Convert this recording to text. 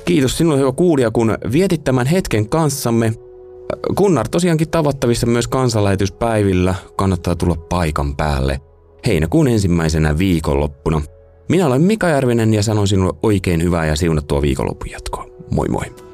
Kiitos sinulle hyvä kuulija, kun vietit tämän hetken kanssamme. Gunnar tosiaankin tavattavissa myös kansanlähetyspäivillä. Kannattaa tulla paikan päälle heinäkuun 1. viikonloppuna. Minä olen Mika Järvinen ja sanon sinulle oikein hyvää ja siunattua viikonlopun jatkoa. Moi moi!